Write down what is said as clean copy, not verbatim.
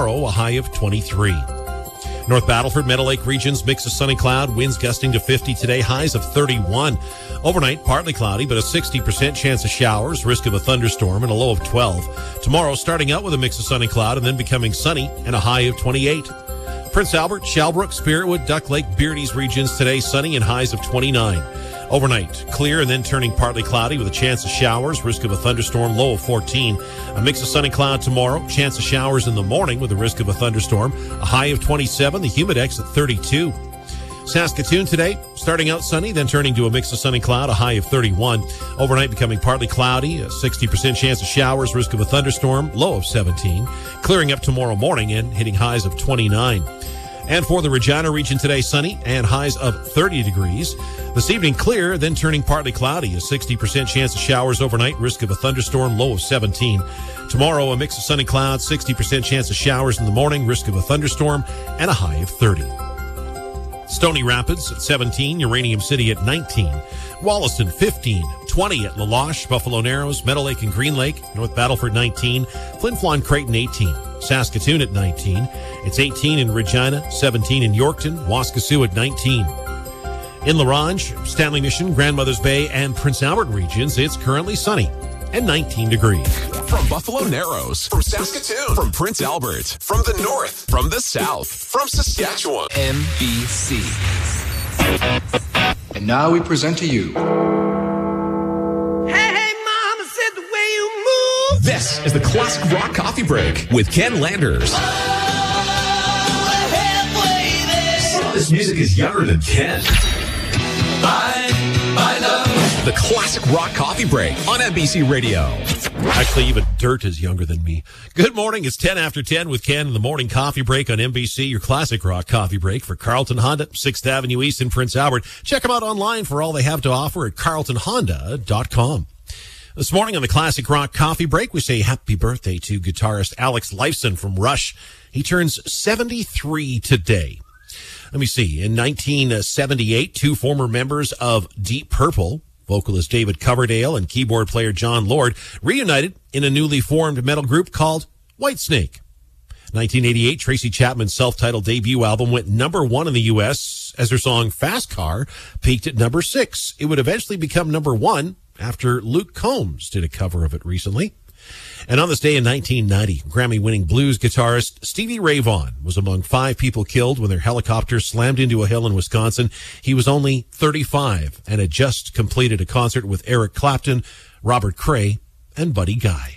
Tomorrow, a high of 23. North Battleford, Meadow Lake regions, mix of sun and cloud, winds gusting to 50 today, highs of 31. Overnight, partly cloudy, but a 60% chance of showers, risk of a thunderstorm, and a low of 12. Tomorrow, starting out with a mix of sun and cloud, and then becoming sunny, and a high of 28. Prince Albert, Shalbrook, Spiritwood, Duck Lake, Beardy's regions today, sunny and highs of 29. Overnight, clear and then turning partly cloudy with a chance of showers, risk of a thunderstorm, low of 14. A mix of sun and cloud tomorrow, chance of showers in the morning with a risk of a thunderstorm, a high of 27, the humidex at 32. Saskatoon today, starting out sunny, then turning to a mix of sun and cloud, a high of 31. Overnight becoming partly cloudy, a 60% chance of showers, risk of a thunderstorm, low of 17. Clearing up tomorrow morning and hitting highs of 29. And for the Regina region today, sunny and highs of 30 degrees. This evening, clear, then turning partly cloudy. A 60% chance of showers overnight, risk of a thunderstorm, low of 17. Tomorrow, a mix of sun and clouds, 60% chance of showers in the morning, risk of a thunderstorm, and a high of 30. Stony Rapids at 17, Uranium City at 19, Wollaston 15, 20 at Laloche, Buffalo Narrows, Meadow Lake and Green Lake, North Battleford 19, Flin Flon Creighton 18, Saskatoon at 19, it's 18 in Regina, 17 in Yorkton, Waskesiu at 19. In La Ronge, Stanley Mission, Grandmother's Bay, and Prince Albert regions, it's currently sunny and 19 degrees. From Buffalo Narrows, from Saskatoon, from Prince Albert, from the north, from the south, from Saskatchewan. MBC. And now we present to you. Hey, mama said the way you move. This is the Classic Rock Coffee Break with Ken Landers. This music is younger than Ken. I know. The Classic Rock Coffee Break on NBC Radio. Actually, even dirt is younger than me. Good morning. It's 10 after 10 with Ken in the morning coffee break on NBC, your Classic Rock Coffee Break for Carlton Honda, 6th Avenue East in Prince Albert. Check them out online for all they have to offer at carltonhonda.com. This morning on the Classic Rock Coffee Break, we say happy birthday to guitarist Alex Lifeson from Rush. He turns 73 today. Let me see. In 1978, two former members of Deep Purple, vocalist David Coverdale and keyboard player John Lord, reunited in a newly formed metal group called Whitesnake. 1988, Tracy Chapman's self-titled debut album went number 1 in the U.S. as her song Fast Car peaked at number 6. It would eventually become number 1 after Luke Combs did a cover of it recently. And on this day in 1990, Grammy-winning blues guitarist Stevie Ray Vaughan was among 5 people killed when their helicopter slammed into a hill in Wisconsin. He was only 35 and had just completed a concert with Eric Clapton, Robert Cray, and Buddy Guy.